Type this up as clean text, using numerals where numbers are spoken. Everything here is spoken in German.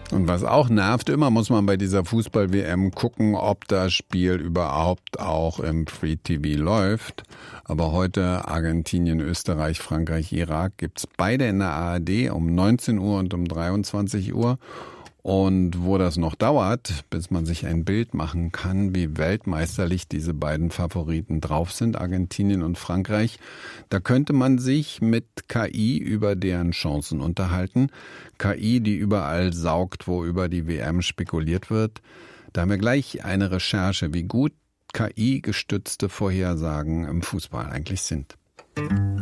Und was auch nervt, immer muss man bei dieser Fußball-WM gucken, ob das Spiel überhaupt auch im Free-TV läuft. Aber heute Argentinien, Österreich, Frankreich, Irak gibt's beide in der ARD um 19 Uhr und um 23 Uhr. Und wo das noch dauert, bis man sich ein Bild machen kann, wie weltmeisterlich diese beiden Favoriten drauf sind, Argentinien und Frankreich, da könnte man sich mit KI über deren Chancen unterhalten. KI, die überall saugt, wo über die WM spekuliert wird. Da haben wir gleich eine Recherche, wie gut KI-gestützte Vorhersagen im Fußball eigentlich sind.